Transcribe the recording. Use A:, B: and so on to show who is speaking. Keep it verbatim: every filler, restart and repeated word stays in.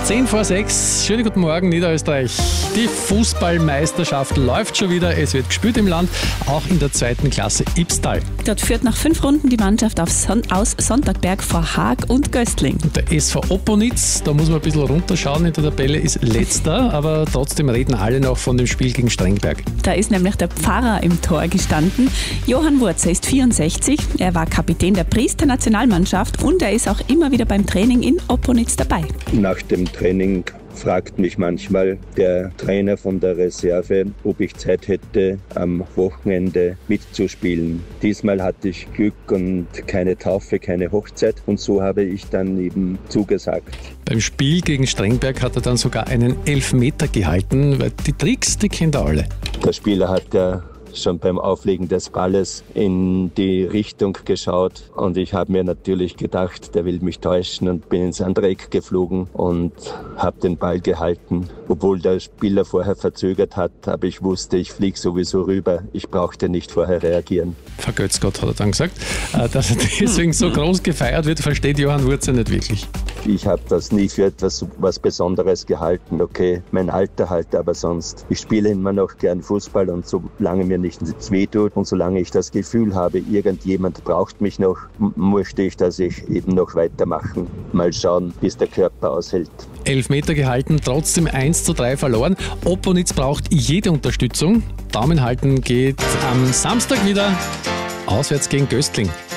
A: zehn vor sechs. Schönen guten Morgen, Niederösterreich. Die Fußballmeisterschaft läuft schon wieder. Es wird gespielt im Land, auch in der zweiten Klasse Ibstal.
B: Dort führt nach fünf Runden die Mannschaft auf Son- aus Sonntagberg vor Haag und Göstling.
A: Und der S V Opponitz, da muss man ein bisschen runterschauen in der Tabelle, ist letzter, aber trotzdem reden alle noch von dem Spiel gegen Strengberg.
B: Da ist nämlich der Pfarrer im Tor gestanden. Johann Wurzer ist vierundsechzig. Er war Kapitän der Priester-Nationalmannschaft und er ist auch immer wieder beim Training in Opponitz dabei.
C: Nach dem Training fragt mich manchmal der Trainer von der Reserve, ob ich Zeit hätte, am Wochenende mitzuspielen. Diesmal hatte ich Glück und keine Taufe, keine Hochzeit und so habe ich dann eben zugesagt.
A: Beim Spiel gegen Strengberg hat er dann sogar einen Elfmeter gehalten, weil die Tricks, die kennt er alle.
C: Der Spieler hat ja schon beim Auflegen des Balles in die Richtung geschaut und ich habe mir natürlich gedacht, der will mich täuschen und bin ins andere Eck geflogen und habe den Ball gehalten. Obwohl der Spieler vorher verzögert hat, aber ich wusste, ich fliege sowieso rüber. Ich brauchte nicht vorher reagieren.
A: Vergötzt Gott, hat er dann gesagt. Dass er deswegen so groß gefeiert wird, versteht Johann Wurzer nicht wirklich.
C: Ich habe das nie für etwas was Besonderes gehalten. Okay, mein Alter halt, aber sonst. Ich spiele immer noch gern Fußball und solange mir nichts wehtut und solange ich das Gefühl habe, irgendjemand braucht mich noch, m- möchte ich, dass ich eben noch weitermachen. Mal schauen, bis der Körper aushält.
A: Elfmeter gehalten, trotzdem eins zu drei verloren. Opponitz braucht jede Unterstützung. Daumen halten geht am Samstag wieder auswärts gegen Göstling.